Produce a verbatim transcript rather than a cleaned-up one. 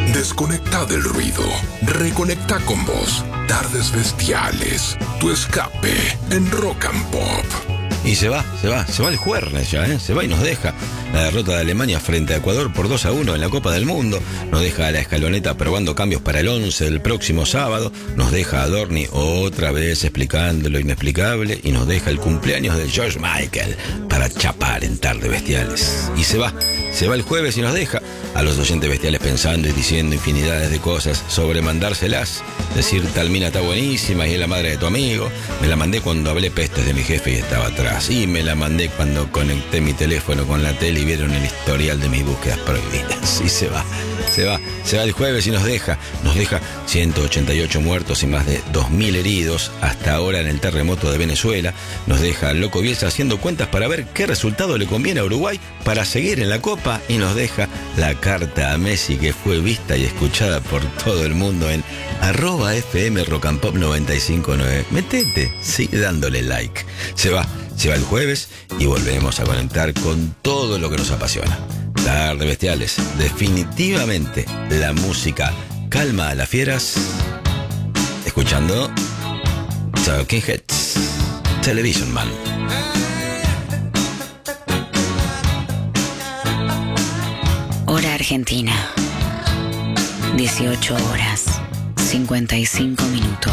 Desconecta del ruido. Reconecta con vos. Tardes Bestiales. Tu escape en Rock and Pop. Y se va, se va, se va el Juernes ya, ¿eh? Se va y nos deja la derrota de Alemania frente a Ecuador por dos a uno en la Copa del Mundo. Nos deja a la escaloneta probando cambios para el once del próximo sábado. Nos deja a Dorni otra vez explicando lo inexplicable. Y nos deja el cumpleaños de George Michael para chapar en Tarde Bestiales. Y se va, se va el jueves y nos deja a los oyentes bestiales pensando y diciendo infinidades de cosas sobre mandárselas. Decir, tal mina está buenísima y es la madre de tu amigo. Me la mandé cuando hablé pestes de mi jefe y estaba atrás. Y me la mandé cuando conecté mi teléfono con la tele y vieron el historial de mis búsquedas prohibidas. Y se va, se va, se va el jueves y nos deja, nos deja ciento ochenta y ocho muertos y más de dos mil heridos hasta ahora en el terremoto de Venezuela. Nos deja al Loco Bielsa haciendo cuentas para ver qué resultado le conviene a Uruguay para seguir en la Copa. Y nos deja la carta a Messi que fue vista y escuchada por todo el mundo en arroba F M Rock and Pop noventa y cinco punto nueve. Metete, sigue dándole like. Se va, se va el jueves y volveremos a conectar con todo lo que nos apasiona. Tarde Bestiales, definitivamente la música calma a las fieras. Escuchando Talking Heads, Television Man. Hora Argentina, dieciocho horas, cincuenta y cinco minutos.